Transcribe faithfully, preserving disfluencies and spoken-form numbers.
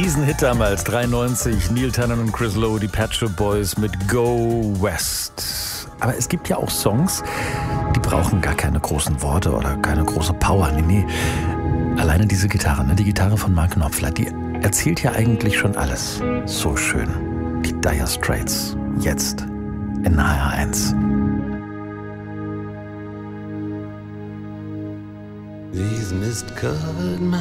Riesenhit damals, dreiundneunzig, Neil Tennant und Chris Lowe, die Pet Shop Boys mit Go West. Aber es gibt ja auch Songs, die brauchen gar keine großen Worte oder keine große Power. Nee, nee. Alleine diese Gitarre, ne? Die Gitarre von Mark Knopfler, die erzählt ja eigentlich schon alles. So schön. Die Dire Straits, jetzt in H R eins. These mist-covered